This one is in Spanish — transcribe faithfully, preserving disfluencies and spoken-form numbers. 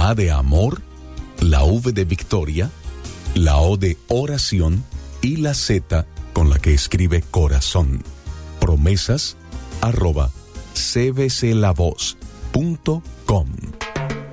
A de amor, la V de victoria, la O de oración y la Z con la que escribe corazón. Promesas arroba c b c la voz punto com.